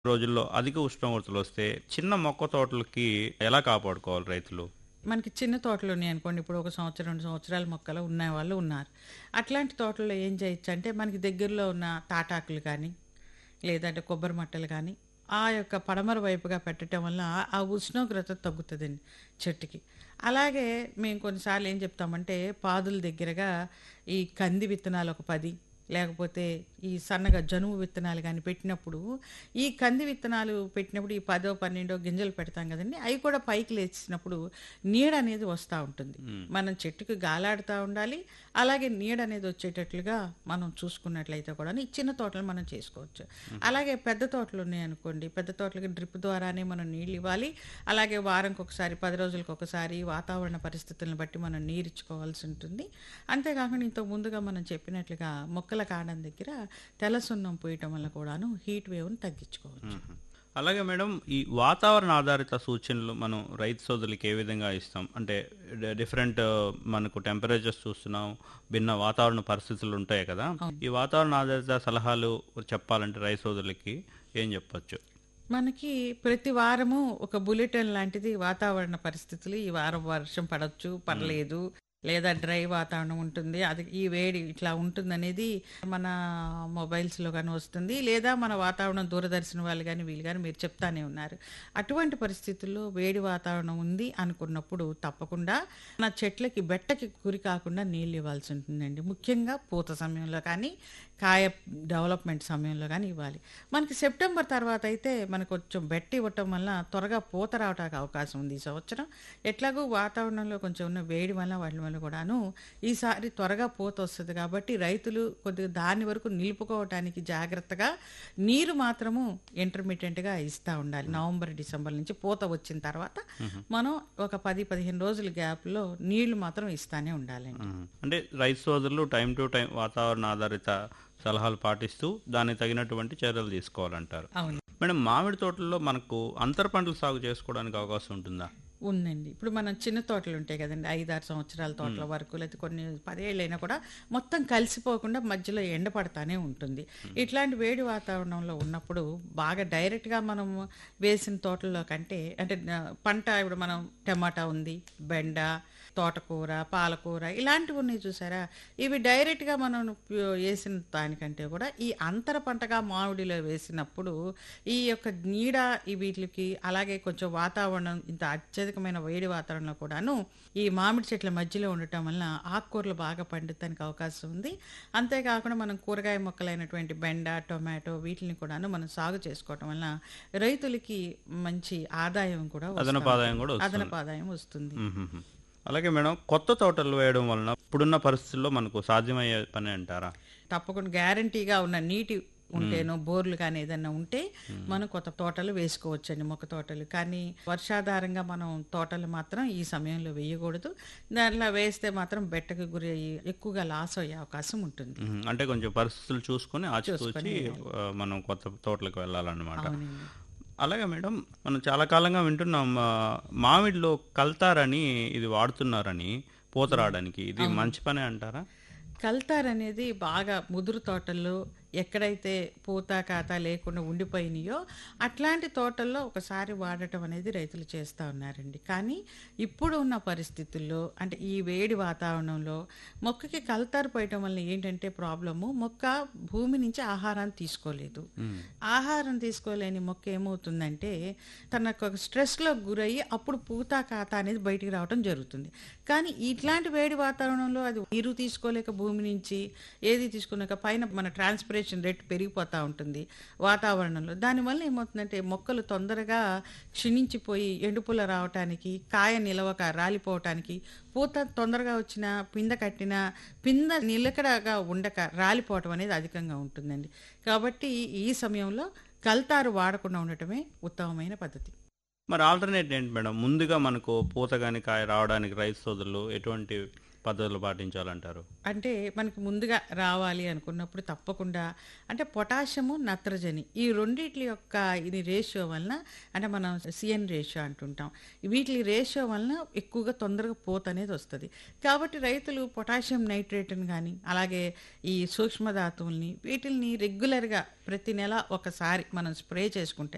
రోజుల్లో అధిక ఉష్ణోగ్రతలొస్తే చిన్న మొక్క తోటలకి ఎలా కాపాడుకోవాలి రైతులు? మనకి చిన్న తోటలు ఉన్నాయనుకోండి. ఇప్పుడు ఒక సంవత్సరం, 2 సంవత్సరాల మొక్కలు ఉన్నవాళ్ళు ఉన్నారు. అట్లాంటి తోటల్లో ఏం చేయొచ్చంటే, మనకి దగ్గరలో ఉన్న తాటాకులు కానీ, లేదంటే కొబ్బరి మట్టలు కానీ, ఆ యొక్క పడమర వైపుగా పెట్టటం వల్ల ఆ ఉష్ణోగ్రత తగ్గుతదండి చెట్టుకి. అలాగే మేము కొన్నిసార్లు ఏం చెప్తామంటే, పాదుల దగ్గరగా ఈ కంది విత్తనాలు ఒక 10 లేకపోతే ఈ సన్నగా జనుము విత్తనాలు గాని పెట్టినప్పుడు, ఈ కంది విత్తనాలు పెట్టినప్పుడు ఈ 10, 12 గింజలు పెడతాం కదండీ! అయి కూడా పైకి లేచినప్పుడు నీడ అనేది వస్తా ఉంటుంది. మనం చెట్టుకి గాలాడుతా ఉండాలి. అలాగే నీడ అనేది వచ్చేటట్లుగా మనం చూసుకున్నట్లయితే కూడాను ఈ చిన్న తోటలు మనం చేసుకోవచ్చు. అలాగే పెద్ద తోటలు ఉన్నాయనుకోండి, పెద్ద తోటలకి డ్రిప్ ద్వారానే మనం నీళ్ళు ఇవ్వాలి. అలాగే వారంకొకసారి, 10 రోజులకొకసారి వాతావరణ పరిస్థితులను బట్టి మనం నీరిచ్చుకోవాల్సి ఉంటుంది. అంతేకాకుండా ఇంతకు ముందుగా మనం చెప్పినట్లుగా మొక్కల కాండం దగ్గర తెల్ల సున్నం పూయటం వల్ల కూడాను హీట్ వేవ్‌ని తగ్గించుకోవచ్చు. అలాగే మేడం, ఈ వాతావరణ ఆధారిత సూచనలు మనం రైతు సోదరులకి ఏ విధంగా ఇస్తాం? అంటే డిఫరెంట్ మనకు టెంపరేచర్స్ చూస్తున్నాం, భిన్న వాతావరణ పరిస్థితులు ఉంటాయి కదా! ఈ వాతావరణ ఆధారిత సలహాలు చెప్పాలంటే రైతు సోదరులకి ఏం చెప్పొచ్చు? మనకి ప్రతి వారము ఒక బులెటిన్ లాంటిది వాతావరణ పరిస్థితులు, ఈ వారం వర్షం పడొచ్చు, పడలేదు, లేదా డ్రై వాతావరణం ఉంటుంది. అది ఈ వేడి ఇట్లా ఉంటుందనేది మన మొబైల్స్‌లో గాని వస్తుంది. లేదా మన వాతావరణం దూరదర్శన్ వాళ్ళు గాని, వీళ్ళు గాని మీరు చెప్తానే ఉన్నారు. అటువంటి పరిస్థితుల్లో వేడి వాతావరణం ఉంది అనుకున్నప్పుడు తప్పకుండా మన చెట్లకి బెట్టకి గురి కాకుండా నీళ్ళు ఇవ్వాల్సి ఉంటుందండి. ముఖ్యంగా పూత సమయంలో కానీ, కాయ డెవలప్‌మెంట్ సమయంలో గాని ఇవ్వాలి. మనకి సెప్టెంబర్ తర్వాత అయితే మనకు కొంచెం బెట్ట ఇవ్వటం వల్ల త్వరగా పూత రావటానికి అవకాశం ఉంది ఈ సంవత్సరం. ఎట్లాగో వాతావరణంలో కొంచెం ఉన్న వేడి వల్ల వాటి వల్ల కూడాను ఈసారి త్వరగా పూత వస్తది కాబట్టి రైతులు కొద్దిగా దాని వరకు నిలుపుకోవటానికి జాగ్రత్తగా నీరు మాత్రము ఇంటర్మిటెంట్‌గా ఇస్తా ఉండాలి. నవంబర్, డిసెంబర్ నుంచి పూత వచ్చిన తర్వాత మనం ఒక 10, 15 రోజుల గ్యాప్‌లో నీళ్లు మాత్రం ఇస్తానే ఉండాలండి. అంటే రైతు సోదరులు టైం టు టైం వాతావరణ ఆధారిత సలహాలు పాటిస్తూ దానికి తగినటువంటి చర్యలు తీసుకోవాలంటారు. అవును. మేడం, మామిడి తోటల్లో మనకు అంతర పంటలు సాగు చేసుకోవడానికి అవకాశం ఉంటుందా? ఉందండి. ఇప్పుడు మనం చిన్న తోటలు ఉంటాయి కదండీ! 5, 6 సంవత్సరాల తోటల వరకు లేకపోతే కొన్ని 10 ఏళ్ళైనా కూడా మొత్తం కలిసిపోకుండా మధ్యలో ఎండ పడతానే ఉంటుంది. ఇట్లాంటి వేడి వాతావరణంలో ఉన్నప్పుడు బాగా డైరెక్ట్‌గా మనం వేసిన తోటల్లో కంటే అంటే పంట ఇప్పుడు మనం టమాటా ఉంది, బెండ, తోటకూర, పాలకూర ఇలాంటివి ఉన్నాయి చూసారా? ఇవి డైరెక్ట్‌గా మనం ఏసిన దానికంటే కూడా ఈ అంతర పంటగా మామిడిలో వేసినప్పుడు ఈ యొక్క నీడ ఈ వీటికి అలాగే కొంచెం వాతావరణం ఇంత అత్యధికమైన వేడి వాతావరణంలో కూడాను ఈ మామిడి చెట్ల మధ్యలో ఉండటం వలన ఆకుకూరలు బాగా పండటానికి అవకాశం ఉంది. అంతేకాకుండా మనం కూరగాయ మొక్కలైనటువంటి బెండ, టొమాటో వీటిని కూడాను మనం సాగు చేసుకోవటం వలన రైతులకి మంచి ఆదాయం కూడా అదనపు ఆదాయం కూడా వస్తుంది. అదనపు ఆదాయం వస్తుంది. మ్మ్. అలాగే మేడం, కొత్త తోటలు వేయడం వలన ఇప్పుడున్న పరిస్థితుల్లో మనకు సాధ్యమయ్యే పని అంటారా? తప్పకుండా గ్యారంటీగా ఉన్న నీటి ఉంటేనో బోర్లు కానీ ఏదన్నా ఉంటే మనం కొత్త తోటలు వేసుకోవచ్చండి, మొక్క తోటలు. కానీ వర్షాధారంగా మనం తోటలు మాత్రం ఈ సమయంలో వేయకూడదు. దాంట్లో వేస్తే మాత్రం బెట్టకు గురి అయ్యి ఎక్కువగా లాస్ అయ్యే అవకాశం ఉంటుంది. అంటే కొంచెం పరిస్థితులు చూసుకొని ఆచితూచి మనం కొత్త తోటలకు వెళ్ళాలన్నమాట. అవునండి. అలాగే మేడం, మనం చాలా కాలంగా వింటున్నాం మామిడిలో కల్తారని ఇది వాడుతున్నారని పూత రావడానికి. ఇది మంచి పనే అంటారా? కల్తార్ అనేది బాగా ముదురు తోటల్లో ఎక్కడైతే పూత కాత లేకుండా ఉండిపోయినాయో అట్లాంటి తోటల్లో ఒకసారి వాడటం అనేది రైతులు చేస్తూ ఉన్నారండి. కానీ ఇప్పుడు ఉన్న పరిస్థితుల్లో అంటే ఈ వేడి వాతావరణంలో మొక్కకి కల్తారు పోయటం వల్ల ఏంటంటే ప్రాబ్లము, మొక్క భూమి నుంచి ఆహారాన్ని తీసుకోలేదు. ఆహారం తీసుకోలేని మొక్క ఏమవుతుందంటే తనకు ఒక స్ట్రెస్లో గురయ్యి అప్పుడు పూత కాత అనేది బయటికి రావడం జరుగుతుంది. కానీ ఇట్లాంటి వేడి వాతావరణంలో అది నీరు తీసుకోలేక భూమి నుంచి ఏది తీసుకున్నాక పైన మన ట్రాన్స్పిరేషన్ రేట్ పెరిగిపోతూ ఉంటుంది వాతావరణంలో. దానివల్ల ఏమవుతుందంటే మొక్కలు తొందరగా క్షీణించిపోయి ఎండుపుల్ల రావటానికి, కాయ నిలవక రాలిపోవటానికి, పూత తొందరగా వచ్చిన పింద కట్టిన పింద నిలకడగా ఉండక రాలిపోవటం అనేది అధికంగా ఉంటుందండి. కాబట్టి ఈ సమయంలో కల్తారు వాడకుండా ఉండటమే ఉత్తమమైన పద్ధతి. మరి ఆల్టర్నేట్ ఏంటి మేడం? ముందుగా మనకు పూత కానీ కాయ రావడానికి రైతు సోదరులు ఎటువంటి పద్ధతులు పాటించాలంటారు? అంటే మనకి ముందుగా రావాలి అనుకున్నప్పుడు తప్పకుండా అంటే పొటాషియము, నత్రజని ఈ రెండిటి యొక్క ఇది రేషియో వలన అంటే మనం సిఎన్ రేషియో అంటుంటాం. వీటి రేషియో వలన ఎక్కువగా తొందరగా పూత అనేది వస్తుంది. కాబట్టి రైతులు పొటాషియం నైట్రేట్ని కానీ అలాగే ఈ సూక్ష్మధాతువుల్ని వీటిల్ని రెగ్యులర్గా ప్రతి నెల ఒకసారి మనం స్ప్రే చేసుకుంటే